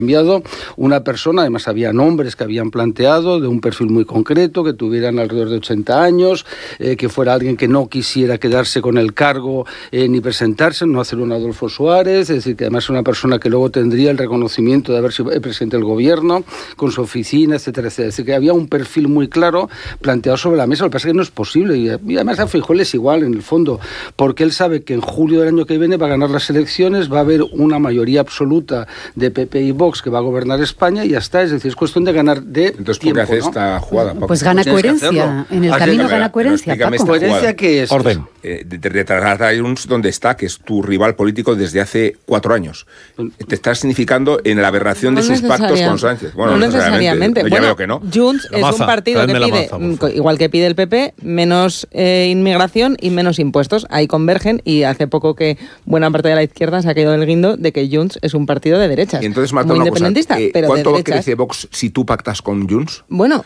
enviado una persona, además había nombres que habían planteado de un perfil muy concreto, que tuvieran alrededor de 80 años, que fuera alguien que no quisiera quedarse con el cargo ni presentarse, no hacer un Adolfo Suárez, es decir, que además es una persona que luego tendría el reconocimiento de haber sido presidente del gobierno, con su oficina, etcétera, etcétera. Es decir, que había un perfil muy claro planteado sobre la mesa. Lo que pasa es que no es posible, y además a Feijóo es igual en el fondo, porque él sabe que en julio del año que viene va a ganar las elecciones, va a haber una mayoría absoluta de PP y Vox que va a gobernar España y ya está, es decir, es cuestión de ganar de Entonces, tiempo, ¿por qué hace ¿no? esta jugada, Paco? Pues gana coherencia, en el camino gana coherencia, Paco. ¿Coherencia qué es? Orden. De trasladar a Junts donde está, que es tu rival político desde hace 4 años. Te estás significando en la aberración de sus pactos con Sánchez. Bueno, no necesariamente. Ya veo que no. Junts es un partido que pide, igual que pide el PP, menos inmigración y menos impuestos. Ahí convergen, y hace poco que buena parte de la izquierda se ha caído del guindo de que Junts es un partido de derechas. Y entonces, Marta, muy una independentista, cosa, pero ¿cuánto de derechas. crece Vox si tú pactas con Junts? Bueno,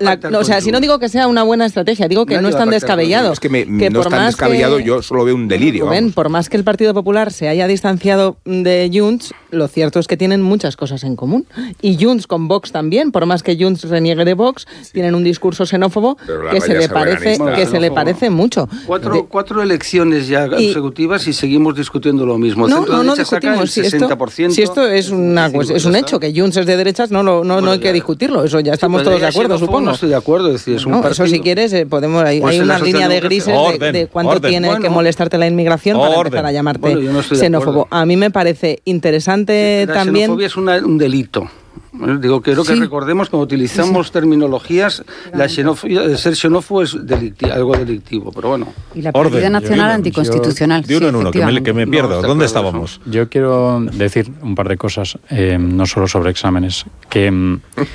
o sea, si no digo que sea una buena estrategia, digo que no es tan descabellado. Es que no es tan descabellado, yo solo veo un delirio. Rubén, por más que el Partido Popular se haya distanciado de Junts, lo cierto es que tienen muchas cosas en común. Y Junts con Vox también, por más que Junts reniegue de Vox, tienen un discurso xenófobo que se le parece mucho. Cuatro elecciones ya consecutivas y seguimos discutiendo lo mismo. No discutimos. Si esto es un hecho, que Junts es de derechas, no hay que discutirlo. Eso ya estamos todos de acuerdo, supongo. No estoy de acuerdo. Es decir, es un partido... Eso si quieres, podemos hay una línea de grises de cuánto tiene que molestarte la inmigración para empezar a llamarte xenófobo. A mí me parece interesante también... La xenofobia es un delito. Digo, creo que recordemos cuando utilizamos terminologías, la xenofobia, ser xenófobo es algo delictivo, pero bueno. Y la partida nacional anticonstitucional. De uno en uno, que me pierdo. ¿Dónde estábamos? Yo quiero decir un par de cosas, no solo sobre exámenes, que...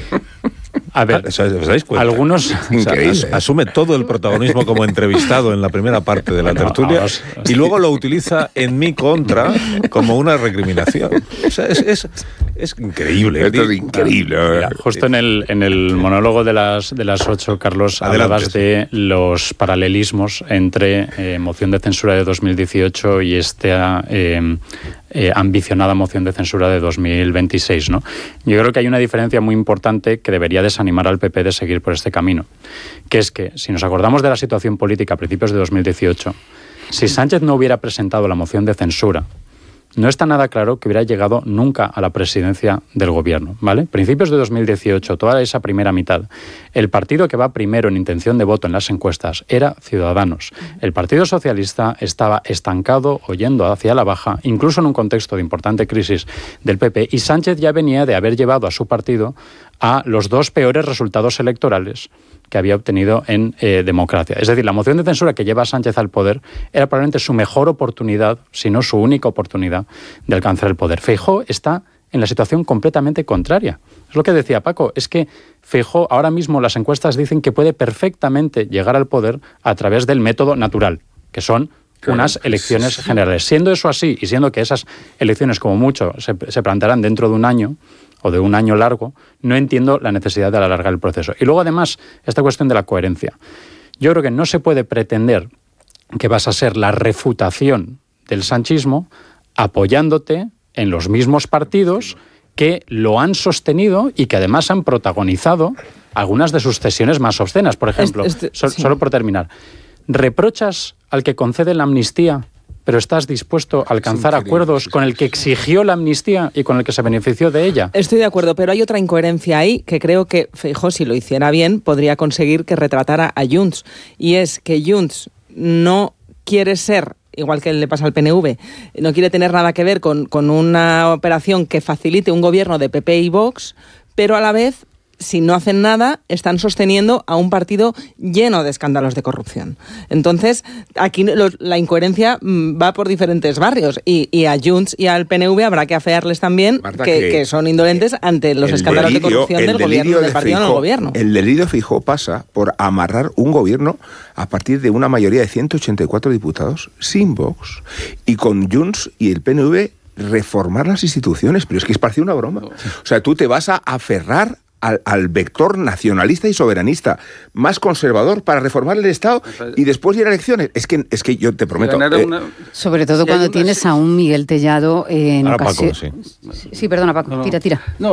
A ver, ¿os dais cuenta? Algunos... asume todo el protagonismo como entrevistado en la primera parte de la tertulia y luego lo utiliza en mi contra como una recriminación. O sea, es increíble. Esto es increíble. Mira, justo en el monólogo de las 8, Carlos, hablabas de los paralelismos entre moción de censura de 2018 y esta... ambicionada moción de censura de 2026, ¿no? Yo creo que hay una diferencia muy importante que debería desanimar al PP de seguir por este camino, que es que, si nos acordamos de la situación política a principios de 2018, si Sánchez no hubiera presentado la moción de censura, no está nada claro que hubiera llegado nunca a la presidencia del gobierno, ¿vale? Principios de 2018, toda esa primera mitad, el partido que va primero en intención de voto en las encuestas era Ciudadanos. El Partido Socialista estaba estancado o yendo hacia la baja, incluso en un contexto de importante crisis del PP, y Sánchez ya venía de haber llevado a su partido a los 2 peores resultados electorales que había obtenido en democracia. Es decir, la moción de censura que lleva a Sánchez al poder era probablemente su mejor oportunidad, si no su única oportunidad, de alcanzar el poder. Feijóo está en la situación completamente contraria. Es lo que decía Paco, es que Feijóo, ahora mismo las encuestas dicen que puede perfectamente llegar al poder a través del método natural, que son unas elecciones generales. Siendo eso así, y siendo que esas elecciones como mucho se plantearán dentro de un año, o de un año largo, no entiendo la necesidad de alargar el proceso. Y luego, además, esta cuestión de la coherencia. Yo creo que no se puede pretender que vas a ser la refutación del sanchismo apoyándote en los mismos partidos que lo han sostenido y que además han protagonizado algunas de sus cesiones más obscenas. Por ejemplo, solo por terminar, ¿reprochas al que concede la amnistía, pero estás dispuesto a alcanzar acuerdos con el que exigió la amnistía y con el que se benefició de ella? Estoy de acuerdo, pero hay otra incoherencia ahí que creo que Feijóo, si lo hiciera bien, podría conseguir que retratara a Junts. Y es que Junts no quiere ser, igual que le pasa al PNV, no quiere tener nada que ver con una operación que facilite un gobierno de PP y Vox, pero a la vez, si no hacen nada, están sosteniendo a un partido lleno de escándalos de corrupción. Entonces, aquí la incoherencia va por diferentes barrios y a Junts y al PNV habrá que afearles también, Marta, que son indolentes ante los escándalos de corrupción del gobierno, del partido en el gobierno. El delirio de Feijóo pasa por amarrar un gobierno a partir de una mayoría de 184 diputados sin Vox y con Junts y el PNV reformar las instituciones, pero es que parece una broma. O sea, tú te vas a aferrar al vector nacionalista y soberanista más conservador para reformar el Estado y después ir a elecciones. Es que yo te prometo... Sobre todo cuando tienes a un Miguel Tellado en ocasión... Sí, perdona, Paco, tira. No,